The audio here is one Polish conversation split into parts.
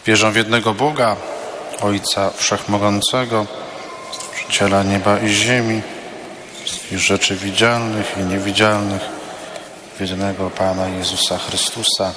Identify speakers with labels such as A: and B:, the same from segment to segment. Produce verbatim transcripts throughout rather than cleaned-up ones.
A: Wierzę w jednego Boga, Ojca Wszechmogącego, Stworzyciela nieba i ziemi, i rzeczy widzialnych i niewidzialnych, w jednego Pana Jezusa Chrystusa,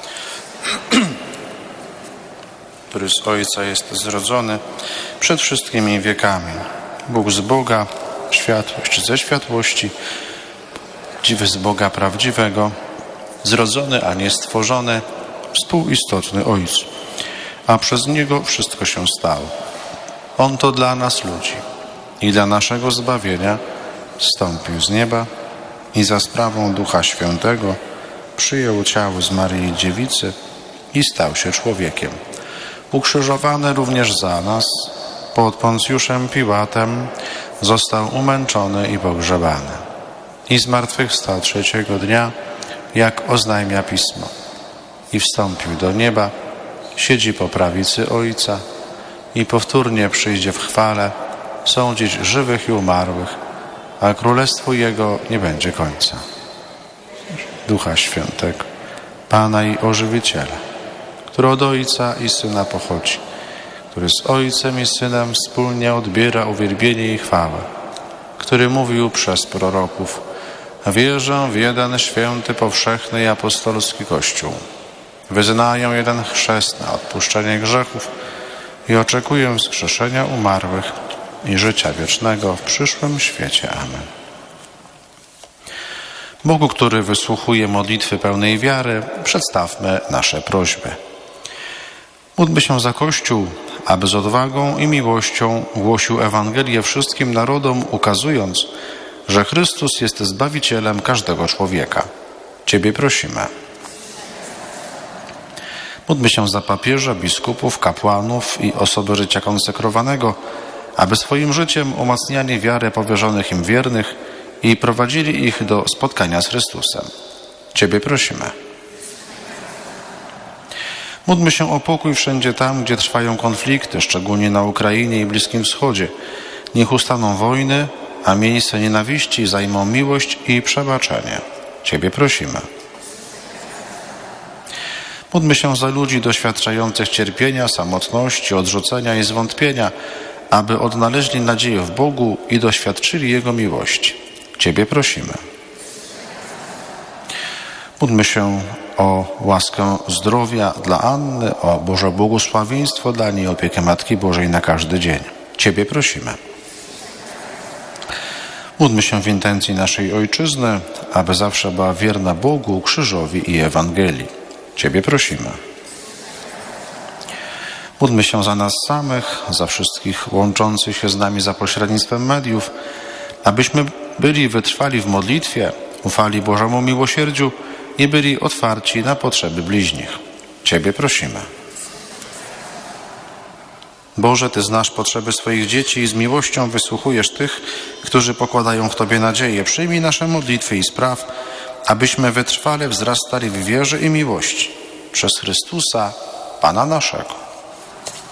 A: który z Ojca jest zrodzony przed wszystkimi wiekami. Bóg z Boga, światłość ze światłości, prawdziwy z Boga prawdziwego, zrodzony, a nie stworzony, współistotny Ojcu. A przez Niego wszystko się stało. On to dla nas ludzi i dla naszego zbawienia zstąpił z nieba i za sprawą Ducha Świętego przyjął ciało z Maryi Dziewicy i stał się człowiekiem. Ukrzyżowany również za nas, pod Poncjuszem Piłatem został umęczony i pogrzebany. I zmartwychwstał trzeciego dnia, jak oznajmia Pismo. I wstąpił do nieba, siedzi po prawicy Ojca i powtórnie przyjdzie w chwale sądzić żywych i umarłych, a królestwu Jego nie będzie końca. Ducha Świętego, Pana i Ożywiciela, który od Ojca i Syna pochodzi, który z Ojcem i Synem wspólnie odbiera uwielbienie i chwałę, który mówił przez proroków: wierzę w jeden święty, powszechny i apostolski Kościół. Wyznaję jeden chrzest na odpuszczenie grzechów i oczekuję wskrzeszenia umarłych i życia wiecznego w przyszłym świecie. Amen. Bogu, który wysłuchuje modlitwy pełnej wiary, przedstawmy nasze prośby. Módlmy się za Kościół, aby z odwagą i miłością głosił Ewangelię wszystkim narodom, ukazując, że Chrystus jest Zbawicielem każdego człowieka. Ciebie prosimy. Módlmy się za papieża, biskupów, kapłanów i osoby życia konsekrowanego, aby swoim życiem umacniali wiarę powierzonych im wiernych i prowadzili ich do spotkania z Chrystusem. Ciebie prosimy. Módlmy się o pokój wszędzie tam, gdzie trwają konflikty, szczególnie na Ukrainie i Bliskim Wschodzie. Niech ustaną wojny, a miejsce nienawiści zajmą miłość i przebaczenie. Ciebie prosimy. Módlmy się za ludzi doświadczających cierpienia, samotności, odrzucenia i zwątpienia, aby odnaleźli nadzieję w Bogu i doświadczyli Jego miłości. Ciebie prosimy. Módlmy się o łaskę zdrowia dla Anny, o Boże błogosławieństwo dla niej, opiekę Matki Bożej na każdy dzień. Ciebie prosimy. Módlmy się w intencji naszej Ojczyzny, aby zawsze była wierna Bogu, krzyżowi i Ewangelii. Ciebie prosimy. Módlmy się za nas samych, za wszystkich łączących się z nami za pośrednictwem mediów, abyśmy byli wytrwali w modlitwie, ufali Bożemu miłosierdziu i byli otwarci na potrzeby bliźnich. Ciebie prosimy. Boże, Ty znasz potrzeby swoich dzieci i z miłością wysłuchujesz tych, którzy pokładają w Tobie nadzieję. Przyjmij nasze modlitwy i spraw, abyśmy wytrwale wzrastali w wierze i miłości. Przez Chrystusa, Pana naszego.